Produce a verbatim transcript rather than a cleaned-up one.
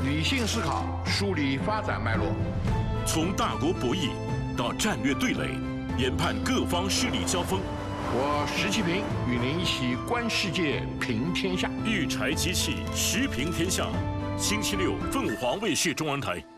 理性思考，梳理发展脉络， 从大国博弈到战略对垒，研判各方势力交锋。 我石其平与您一起观世界，评天下。 御柴机器时评天下，星期六凤凰卫视中文台。